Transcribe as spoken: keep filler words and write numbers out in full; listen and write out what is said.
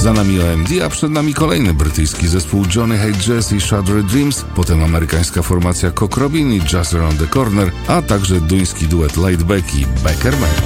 Za nami O M D, a przed nami kolejny brytyjski zespół Johnny Hate Jazz i Shattered Dreams, potem amerykańska formacja Cock Robin i Jazz Around the Corner, a także duński duet Lightback i Beckerman.